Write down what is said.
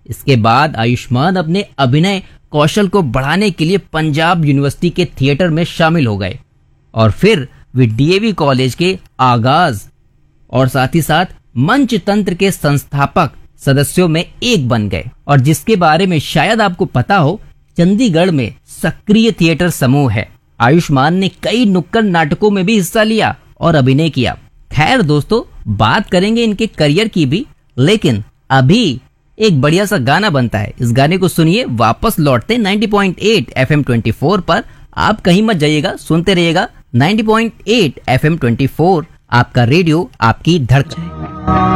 इसके बाद आयुष्मान अपने अभिनय कौशल को बढ़ाने के लिए पंजाब यूनिवर्सिटी के थिएटर में शामिल हो गए और फिर वे डीएवी कॉलेज के आगाज और साथ ही साथ मंच तंत्र के संस्थापक सदस्यों में एक बन गए। और जिसके बारे में शायद आपको पता हो, चंडीगढ़ में सक्रिय थिएटर समूह है। आयुष्मान ने कई नुक्कड़ नाटकों में भी हिस्सा लिया और अभिनय किया। खैर दोस्तों, बात करेंगे इनके करियर की भी, लेकिन अभी एक बढ़िया सा गाना बनता है। इस गाने को सुनिए, वापस लौटते 90.8 FM 24 पर। आप कहीं मत जाइएगा, सुनते रहिएगा 90.8 FM 24, आपका रेडियो, आपकी धड़कन।